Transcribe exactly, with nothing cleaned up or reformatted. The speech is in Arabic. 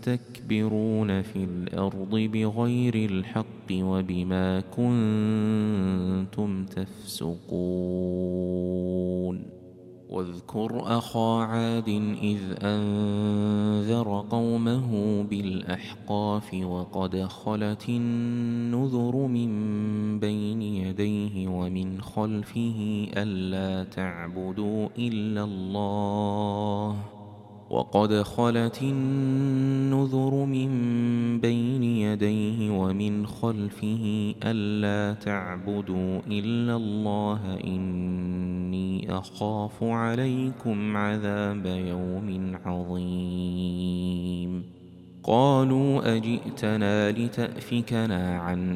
تستكبرون في الأرض بغير الحق وبما كنتم تفسقون واذكر أخا عاد إذ أنذر قومه بالأحقاف وقد خلت النذر من بين يديه ومن خلفه ألا تعبدوا إلا الله وقد خلت النذر من بين يديه ومن خلفه ألا تعبدوا إلا الله إني أخاف عليكم عذاب يوم عظيم قالوا أجئتنا لتأفكنا عن